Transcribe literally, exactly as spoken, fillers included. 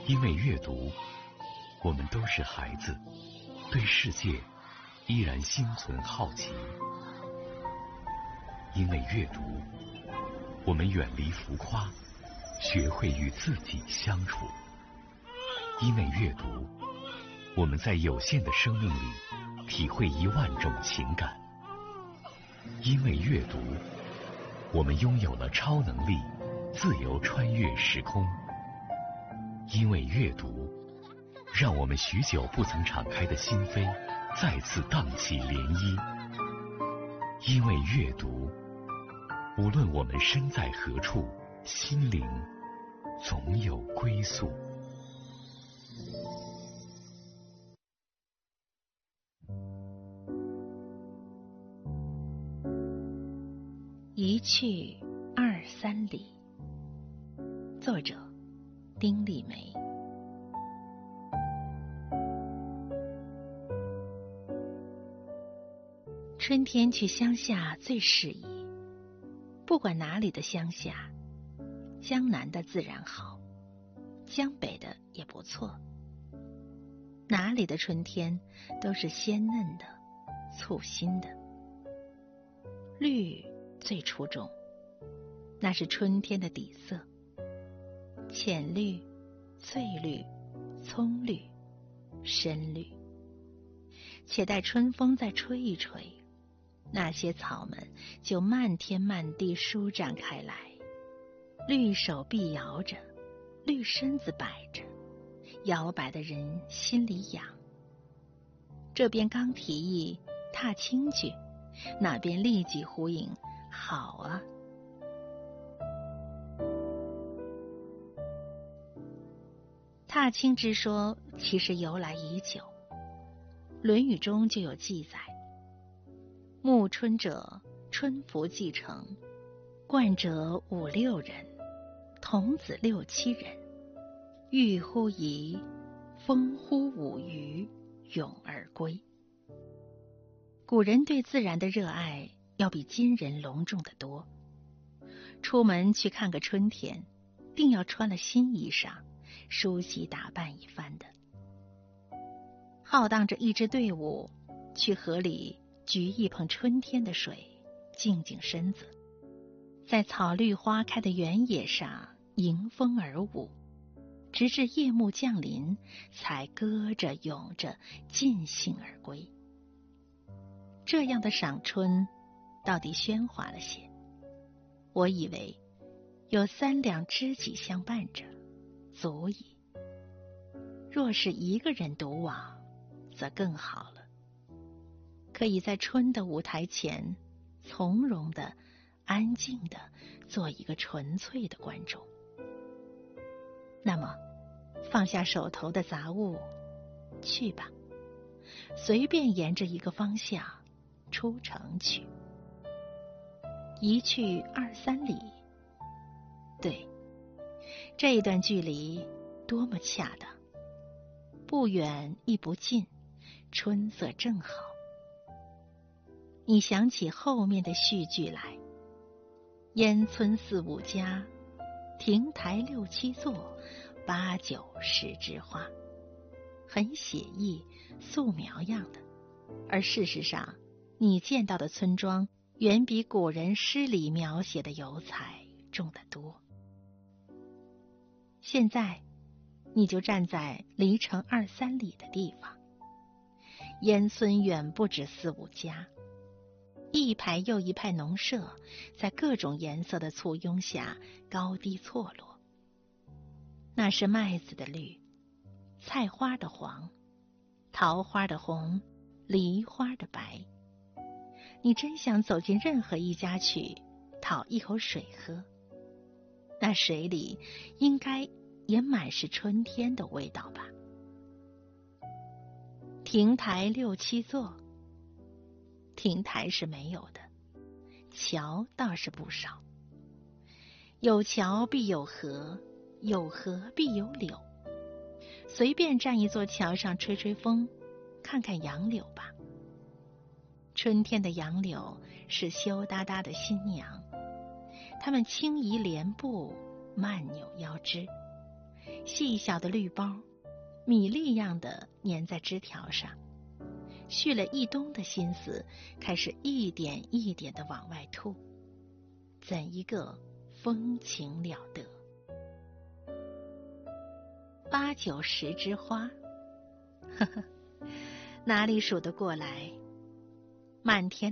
因为阅读，我们都是孩子，对世界依然心存好奇。因为阅读，我们远离浮夸，学会与自己相处。因为阅读，我们在有限的生命里体会一万种情感。因为阅读，我们拥有了超能力，自由穿越时空。因为阅读，让我们许久不曾敞开的心扉再次荡起涟漪。因为阅读，无论我们身在何处，心灵总有归宿。 一去二三里，作者丁立梅。春天去乡下最适宜，不管哪里的乡下，江南的自然好，江北的也不错。哪里的春天都是鲜嫩的、簇新的。绿最出众，那是春天的底色。浅绿、翠绿、葱绿、深绿，且待春风再吹一吹，那些草们就漫天漫地舒展开来，绿手臂摇着，绿身子摆着，摇摆的人心里痒。这边刚提议踏青去，那边立即呼应，好啊。踏青之说其实由来已久，《论语》中就有记载：暮春者，春服既成，冠者五六人，童子六七人，欲乎沂，风乎舞雩，咏而归。古人对自然的热爱要比今人隆重得多。出门去看个春天，定要穿了新衣裳，梳洗打扮一番的。浩荡着一支队伍去河里举一捧春天的水，静静身子，在草绿花开的原野上迎风而舞，直至夜幕降临，才歌着咏着尽兴而归。这样的赏春到底喧哗了些，我以为有三两知己相伴着足矣。若是一个人独往，则更好了，可以在春的舞台前从容的、安静的做一个纯粹的观众。那么放下手头的杂物，去吧，随便沿着一个方向出城去。一去二三里，对，这一段距离多么恰当，不远亦不近，春色正好。你想起后面的序句来：烟村四五家，亭台六七座，八九十枝花，很写意素描样的。而事实上，你见到的村庄远比古人诗里描写的油彩重得多。现在你就站在离城二三里的地方，烟村远不止四五家，一排又一排农舍在各种颜色的簇拥下高低错落。那是麦子的绿，菜花的黄，桃花的红，梨花的白。你真想走进任何一家去讨一口水喝，那水里应该也满是春天的味道吧。亭台六七座，亭台是没有的，桥倒是不少。有桥必有河，有河必有柳。随便站一座桥上吹吹风，看看杨柳吧。春天的杨柳是羞答答的新娘，她们轻移莲步，慢扭腰肢， 细小的绿包，米粒样的粘在枝条上，蓄了一冬的心思，开始一点一点的往外吐，怎一个风情了得！八九十枝花，呵呵，哪里数得过来？满田